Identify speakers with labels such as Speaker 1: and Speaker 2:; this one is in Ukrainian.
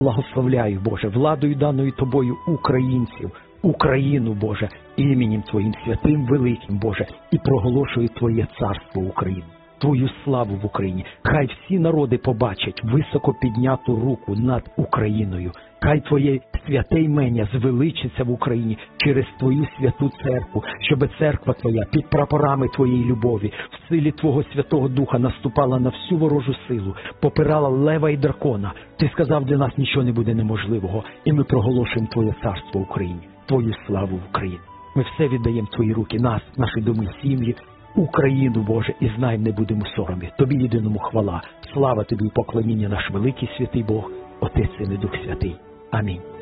Speaker 1: Благословляю, Боже, владою даною Тобою українців, Україну, Боже, іменем Твоїм святим, великим, Боже, і проголошую Твоє царство Україну, Твою славу в Україні. Хай всі народи побачать високо підняту руку над Україною. Хай Твоє святе імення звеличиться в Україні через Твою святу церкву, щоб церква Твоя під прапорами Твоєї любові, в силі Твого Святого Духа наступала на всю ворожу силу, попирала лева і дракона. Ти сказав, для нас нічого не буде неможливого, і ми проголошуємо Твоє царство в Україні, Твою славу в Україні. Ми все віддаємо в Твої руки, нас, наші доми, сім'ї, Україну, Боже, і знаємо, не будемо соромі. Тобі єдиному хвала, слава Тобі і поклоніння, наш великий святий Бог, Отець і Дух Святий. Амінь.